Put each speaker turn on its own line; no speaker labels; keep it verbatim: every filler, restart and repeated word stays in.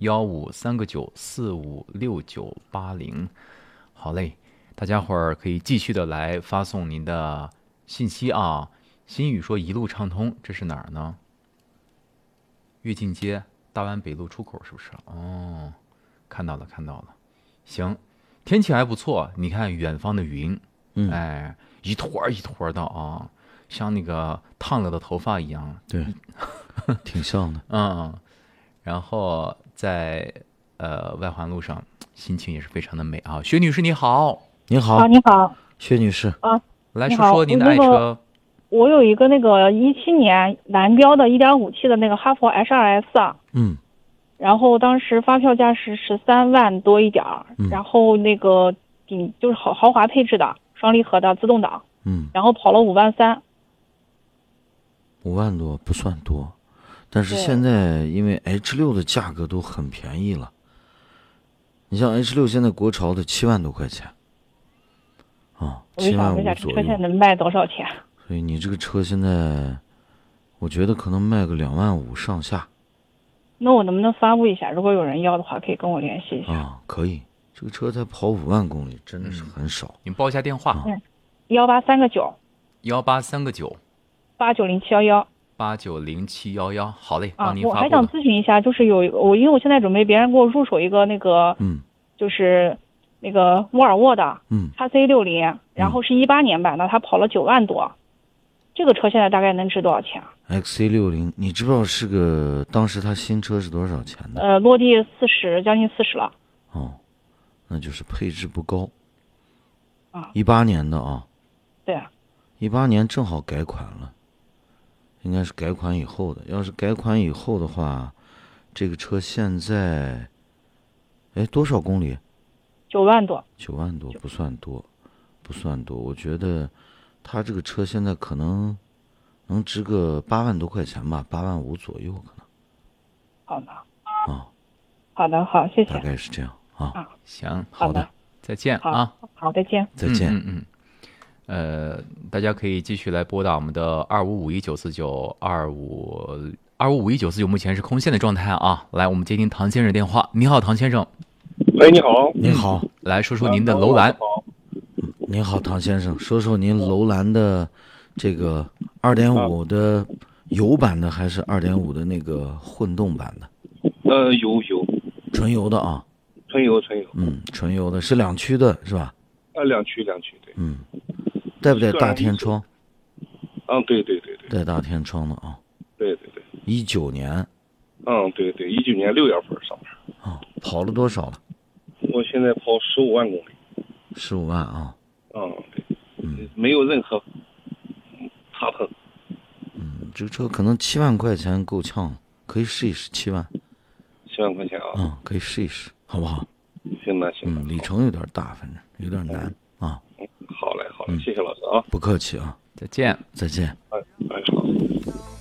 幺五三个九四五六九八零。好嘞，大家伙儿可以继续的来发送您的信息啊。心雨说一路畅通，这是哪儿呢？跃进街大湾北路出口是不是？哦，看到了看到了。行，天气还不错，你看远方的云，
嗯，
哎，一坨一坨的啊，像那个烫了的头发一样。
对，挺像的。
嗯，然后在呃外环路上，心情也是非常的美啊。薛女士你好。
你好。
啊，你好。
薛女士。
啊，
来说说您的爱车。
我有一个那个一七年蓝标的 一点五 T 的那个哈弗 H 二 S 啊。
嗯。
然后当时发票价是十三万多一点儿、
嗯，
然后那个顶就是豪豪华配置的双离合的自动挡。
嗯。
然后跑了五万三。
五万多不算多，但是现在因为 H 六 的价格都很便宜了。你像 H 六 现在国潮的七万多块钱。啊，七万五左右。
这车现在能卖多少钱？
所以你这个车现在，我觉得可能卖个两万五上下。
那我能不能发布一下？如果有人要的话，可以跟我联系一下。
啊，可以。这个车才跑五万公里，真的是很少。
嗯、你报一下电话。
嗯，幺八三个九。
幺八三个九。
八九零七幺幺。
八九零七幺幺。好嘞，帮您发布。
啊，我还想咨询一下，就是有我，因为我现在准备别人给我入手一个那个，
嗯，
就是那个沃尔沃的，
嗯
，X C 六零，然后是一八年版的，它跑了九万多。这个车现在大概能值多少钱啊
？X C 六零，你知不知道是个当时它新车是多少钱的？
呃，落地四十，将近四十了。
哦，那就是配置不高。
啊，
一八年的啊。
对啊。
一八年正好改款了，应该是改款以后的。要是改款以后的话，这个车现在，哎，多少公里？
九万多。
九万多不算多，不算多。我觉得。他这个车现在可能能值个八万多块钱吧，八万五左右可能。
好的。
啊。
好的，好，谢谢。
大概是这样啊。
啊，
行，
好的，
再见
啊。好，再见。
再见。
嗯嗯。呃，大家可以继续来拨打我们的二五五一九四九二五二五五一九四九，目前是空线的状态啊。来，我们接听唐先生电话。你好，唐先生。
喂，你好。
你好。
来说说您的楼兰。
您好，唐先生，说说您楼兰的这个二点五的油版的还是二点五的那个混动版的？
呃，油油，
纯油的啊。
纯油纯油。
嗯，纯油的是两驱的是吧？
啊，两驱两驱对。
嗯，带不带大天窗？
嗯，对对对对。
带大天窗的啊。
对对对。
一九年。
嗯，对对，一九年六月份上面。
啊，跑了多少了？
我现在跑十五万公里。
十五万啊。
嗯，对，
嗯，
没有任何擦碰。
嗯，这个车可能七万块钱够呛，可以试一试七万。
七万块钱啊？
嗯，可以试一试，好不好？
行吧，行吧。
嗯，里程有点大，反正有点难、嗯、啊。
好嘞，好嘞、嗯，谢谢老师啊。
不客气啊，
再见，
再见。
哎哎，好。